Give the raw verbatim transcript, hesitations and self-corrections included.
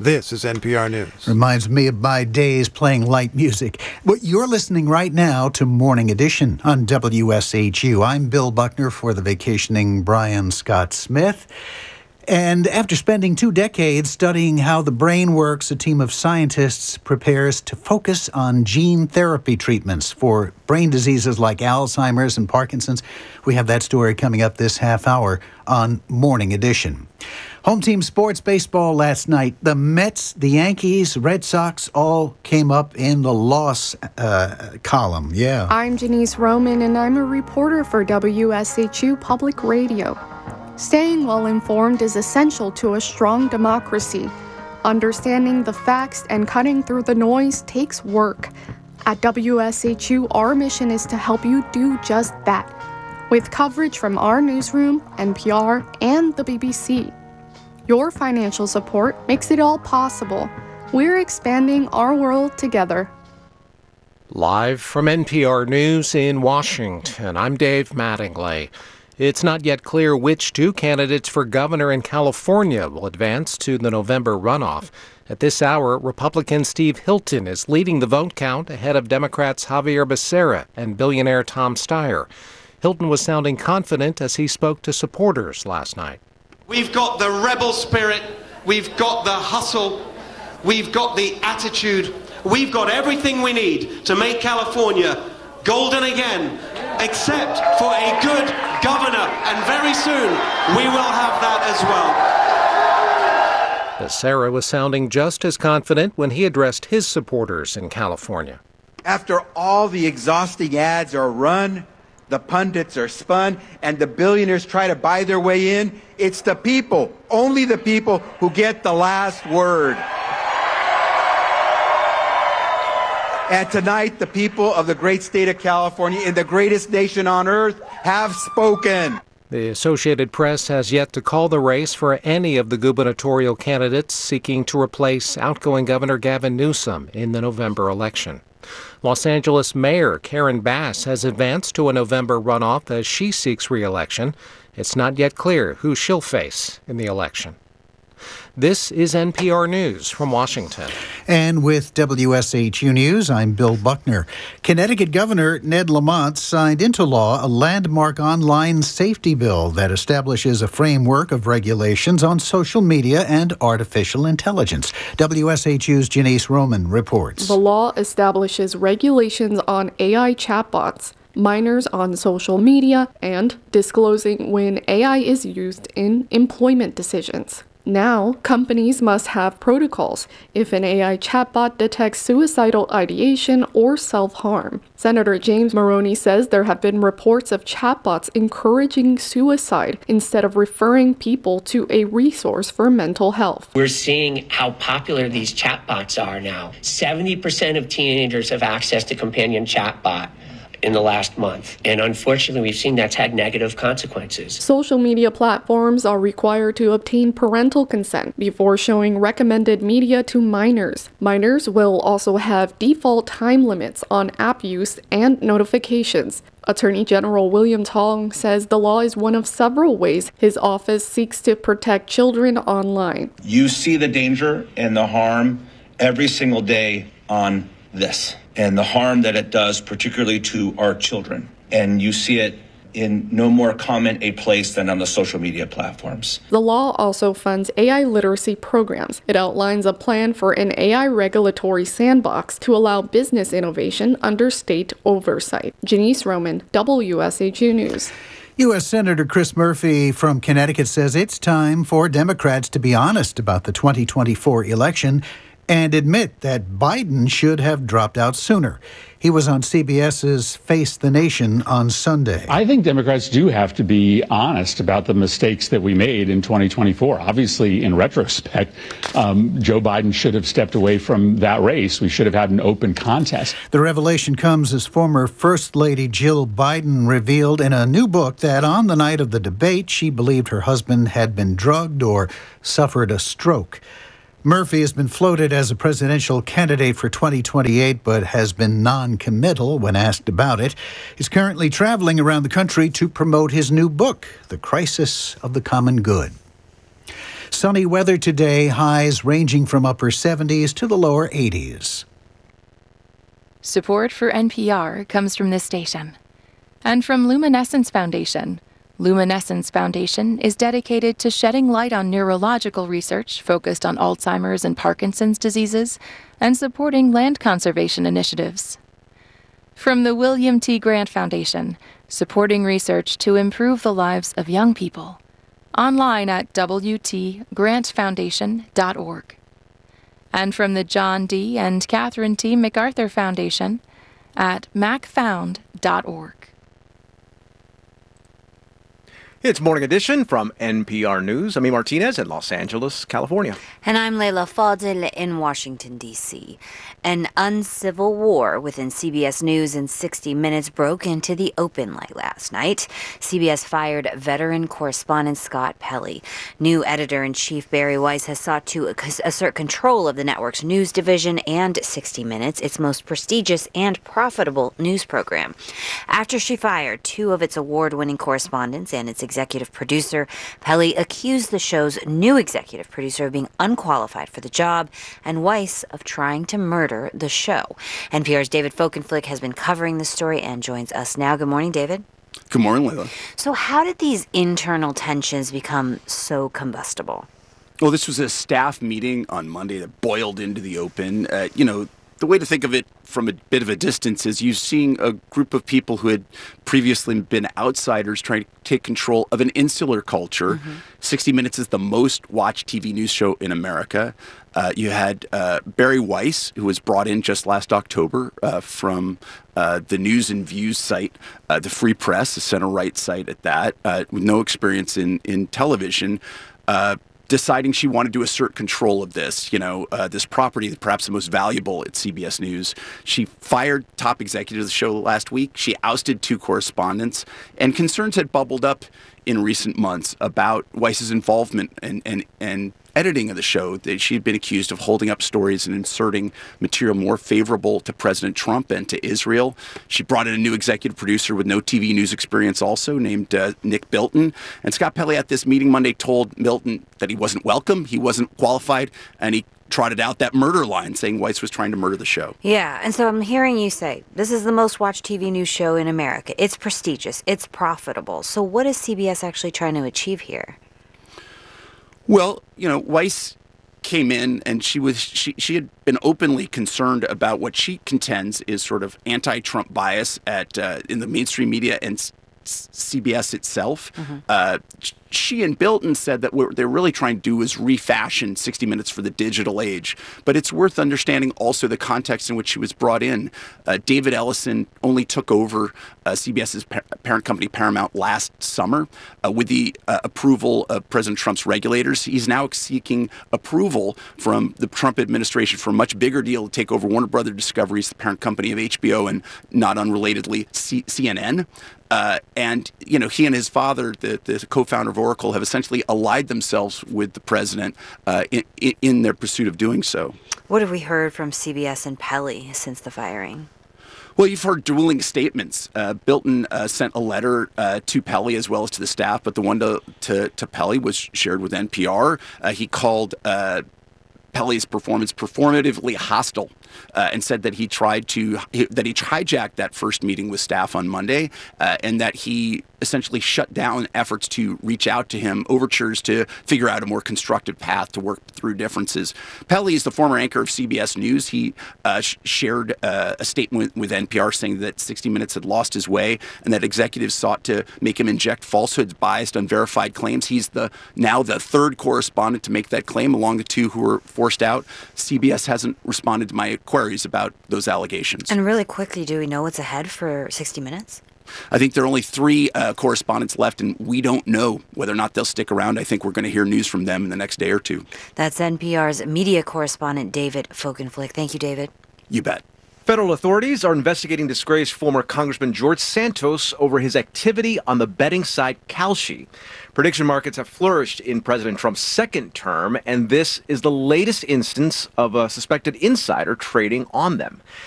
This is N P R News. Reminds me of my days playing light music. But you're listening right now to Morning Edition on W S H U. I'm Bill Buckner for the vacationing Brian Scott Smith. And after spending two decades studying how the brain works, a team of scientists prepares to focus on gene therapy treatments for brain diseases like Alzheimer's and Parkinson's. We have that story coming up this half hour on Morning Edition. Home team sports baseball last night. The Mets, the Yankees, Red Sox all came up in the loss uh, column. Yeah. I'm Janice Roman, and I'm a reporter for W S H U Public Radio. Staying well informed is essential to a strong democracy. Understanding the facts and cutting through the noise takes work. At W S H U, our mission is to help you do just that, with coverage from our newsroom, N P R, and the B B C. Your financial support makes it all possible. We're expanding our world together. Live from N P R News in Washington, I'm Dave Mattingly. It's not yet clear which two candidates for governor in California will advance to the November runoff. At this hour, Republican Steve Hilton is leading the vote count ahead of Democrats Xavier Becerra and billionaire Tom Steyer. Hilton was sounding confident as he spoke to supporters last night. We've got the rebel spirit, we've got the hustle, we've got the attitude, we've got everything we need to make California golden again, except for a good governor, and very soon we will have that as well. Becerra was sounding just as confident when he addressed his supporters in California. After all the exhausting ads are run, the pundits are spun, and the billionaires try to buy their way in, it's the people, only the people, who get the last word. And tonight, the people of the great state of California, in the greatest nation on earth, have spoken. The Associated Press has yet to call the race for any of the gubernatorial candidates seeking to replace outgoing Governor Gavin Newsom in the November election. Los Angeles Mayor Karen Bass has advanced to a November runoff as she seeks re-election. It's not yet clear who she'll face in the election. This is N P R News from Washington. And with W S H U News, I'm Bill Buckner. Connecticut Governor Ned Lamont signed into law a landmark online safety bill that establishes a framework of regulations on social media and artificial intelligence. W S H U's Janice Roman reports. The law establishes regulations on A I chatbots, minors on social media, and disclosing when A I is used in employment decisions. Now, companies must have protocols if an A I chatbot detects suicidal ideation or self-harm. Senator James Moroney says there have been reports of chatbots encouraging suicide instead of referring people to a resource for mental health. We're seeing how popular these chatbots are now. seventy percent of teenagers have access to companion chatbot in the last month. And unfortunately, we've seen that's had negative consequences. Social media platforms are required to obtain parental consent before showing recommended media to minors. Minors will also have default time limits on app use and notifications. Attorney General William Tong says the law is one of several ways his office seeks to protect children online. You see the danger and the harm every single day on this, and the harm that it does, particularly to our children. And you see it in no more common a place than on the social media platforms. The law also funds A I literacy programs. It outlines a plan for an A I regulatory sandbox to allow business innovation under state oversight. Janice Roman, W S H U News. U S. Senator Chris Murphy from Connecticut says it's time for Democrats to be honest about the twenty twenty-four election and admit that Biden should have dropped out sooner. He was on CBS's Face the Nation on Sunday. I think Democrats do have to be honest about the mistakes that we made in twenty twenty-four. Obviously, in retrospect, um, Joe Biden should have stepped away from that race. We should have had an open contest. The revelation comes as former First Lady Jill Biden revealed in a new book that on the night of the debate, she believed her husband had been drugged or suffered a stroke. Murphy has been floated as a presidential candidate for twenty twenty-eight, but has been non-committal when asked about it. He's currently traveling around the country to promote his new book, The Crisis of the Common Good. Sunny weather today, highs ranging from upper seventies to the lower eighties. Support for N P R comes from this station and from Luminescence Foundation. Luminescence Foundation is dedicated to shedding light on neurological research focused on Alzheimer's and Parkinson's diseases and supporting land conservation initiatives. From the William T. Grant Foundation, supporting research to improve the lives of young people. Online at w t grant foundation dot org. And from the John D. and Catherine T. MacArthur Foundation at mac found dot org. It's Morning Edition from N P R News. I'm E. Martinez in Los Angeles, California. And I'm Leila Fadel in Washington, D C An uncivil war within C B S News and sixty minutes broke into the open light last night. C B S fired veteran correspondent Scott Pelley. New editor-in-chief Bari Weiss has sought to assert control of the network's news division and sixty minutes, its most prestigious and profitable news program. After she fired two of its award-winning correspondents and its executive producer, Pelley accused the show's new executive producer of being unqualified for the job and Weiss of trying to murder the show. N P R's David Folkenflik has been covering the story and joins us now. Good morning, David. Good morning, Leila. So how did these internal tensions become so combustible? Well, this was a staff meeting on Monday that boiled into the open. Uh, you know, the way to think of it from a bit of a distance is you're seeing a group of people who had previously been outsiders trying to take control of an insular culture. Mm-hmm. sixty minutes is the most watched T V news show in America. Uh, you had uh, Bari Weiss, who was brought in just last October uh, from uh, the News and Views site, uh, the Free Press, the center-right site at that, uh, with no experience in, in television. Uh, deciding she wanted to assert control of this, you know, uh, this property, perhaps the most valuable at C B S News. She fired top executives of the show last week. She ousted two correspondents, and concerns had bubbled up in recent months about Weiss's involvement and and and editing of the show. That she had been accused of holding up stories and inserting material more favorable to President Trump and to Israel. She brought in a new executive producer with no T V news experience also, named uh, Nick Bilton. And Scott Pelley at this meeting Monday told Bilton that he wasn't welcome, he wasn't qualified, and he trotted out that murder line, saying Weiss was trying to murder the show. Yeah, and so I'm hearing you say, this is the most watched T V news show in America. It's prestigious. It's profitable. So what is C B S actually trying to achieve here? Well, you know, Weiss came in and she was she, she had been openly concerned about what she contends is sort of anti-Trump bias at uh, in the mainstream media and s- C B S itself. Mm-hmm. Uh, she and Bilton said that what they're really trying to do is refashion sixty minutes for the digital age. But it's worth understanding also the context in which she was brought in. Uh, David Ellison only took over uh, CBS's par- parent company Paramount last summer uh, with the uh, approval of President Trump's regulators. He's now seeking approval from the Trump administration for a much bigger deal to take over Warner Brothers Discovery's the parent company of H B O and not unrelatedly C- CNN. Uh, and, you know, he and his father, the, the co-founder of Oracle, have essentially allied themselves with the president uh, in, in their pursuit of doing so. What have we heard from C B S and Pelley since the firing? Well, you've heard dueling statements. Uh, Bilton uh, sent a letter uh, to Pelley as well as to the staff, but the one to, to, to Pelley was shared with N P R. Uh, he called uh, Pelley's performance performatively hostile uh, and said that he tried to that he hijacked that first meeting with staff on Monday uh, and that he essentially shut down efforts to reach out to him, overtures to figure out a more constructive path to work through differences. Pelley is the former anchor of C B S News. He uh, sh- shared uh, a statement with N P R saying that sixty minutes had lost his way and that executives sought to make him inject falsehoods, biased, unverified claims. He's the now the third correspondent to make that claim along the two who were forced out. C B S hasn't responded to my queries about those allegations. And really quickly, do we know what's ahead for sixty minutes? I think there are only three uh, correspondents left, and we don't know whether or not they'll stick around. I think we're going to hear news from them in the next day or two. That's N P R's media correspondent, David Folkenflik. Thank you, David. You bet. Federal authorities are investigating disgraced former Congressman George Santos over his activity on the betting site Kalshi. Prediction markets have flourished in President Trump's second term, and this is the latest instance of a suspected insider trading on them.